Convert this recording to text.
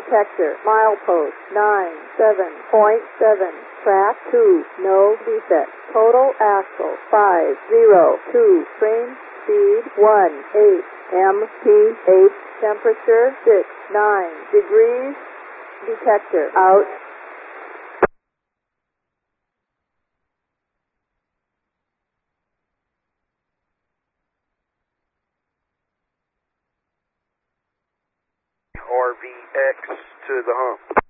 detector, milepost 97.7, track 2, no defect, total axle 502, train speed 18 mph, temperature 69 degrees, detector out. RVX to the hump.